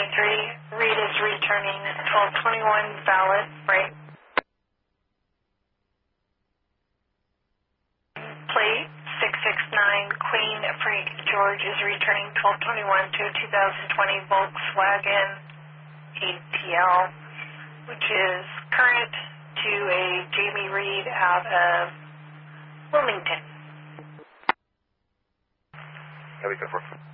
Reed is returning 1221 valid freight. Plate 669 Queen Freak George is returning 1221 to 2020 Volkswagen ATL, which is current to a Jamie Reed out of Wilmington. Heavy 10-4.